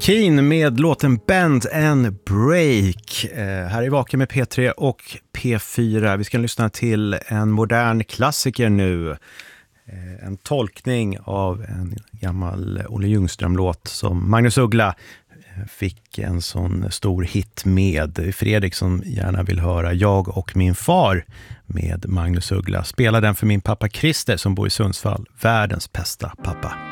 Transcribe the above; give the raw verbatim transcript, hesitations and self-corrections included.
Keane med låten Bend and Break. Eh, här är Vaken med P tre och P fyra. Vi ska lyssna till en modern klassiker nu. Eh, en tolkning av en gammal Olle Ljungström-låt som Magnus Uggla fick en sån stor hit med. Fredrik som gärna vill höra Jag och min far med Magnus Uggla. Spela den för min pappa Christer som bor i Sundsvall. Världens bästa pappa.